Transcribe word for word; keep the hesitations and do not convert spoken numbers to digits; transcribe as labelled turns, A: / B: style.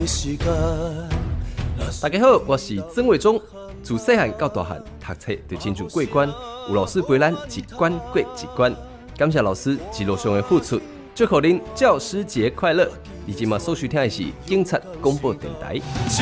A: 大家好，我是曾伟忠。自细汉到大汉，读册就亲像过关，有老师陪咱一关过一关。感谢老师一路上的付出，祝贺您教师节快乐！你今嘛所收听的是警察广播电台。